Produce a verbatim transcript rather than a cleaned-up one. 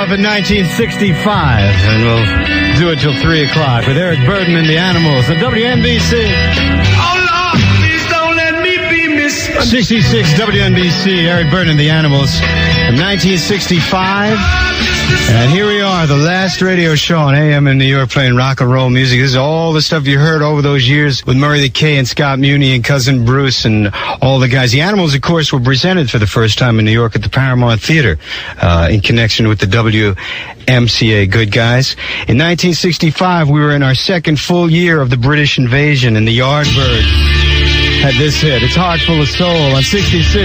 off in nineteen sixty-five, and we'll do it till three o'clock with Eric Burden and the Animals on W N B C. Oh, Lord, please don't let me be misunderstood. sixty-six W N B C, Eric Burden and the Animals from nineteen sixty-five. And here we are, the last radio show on A M in New York playing rock and roll music. This is all the stuff you heard over those years with Murray the K and Scott Muni and Cousin Bruce and all the guys. The Animals, of course, were presented for the first time in New York at the Paramount Theater uh, in connection with the W M C A Good Guys. In nineteen sixty-five, we were in our second full year of the British invasion, and the Yardbirds had this hit. It's Heart Full of Soul on sixty-six.